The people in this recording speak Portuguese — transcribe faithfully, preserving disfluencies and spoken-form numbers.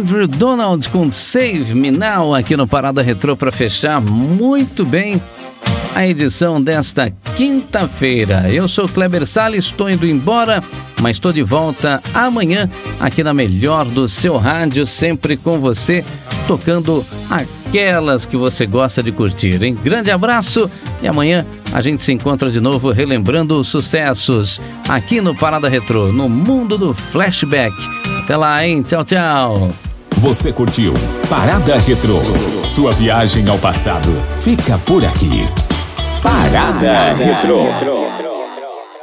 Andrew Donald com Save Me Now aqui no Parada Retrô para fechar muito bem a edição desta quinta-feira. Eu sou Kleber Salles, estou indo embora, mas estou de volta amanhã aqui na melhor do seu rádio, sempre com você, tocando aquelas que você gosta de curtir, hein? Grande abraço e amanhã a gente se encontra de novo relembrando os sucessos aqui no Parada Retrô, no mundo do flashback. Até lá, hein? Tchau, tchau. Você curtiu Parada Retrô. Sua viagem ao passado fica por aqui. Parada Retrô.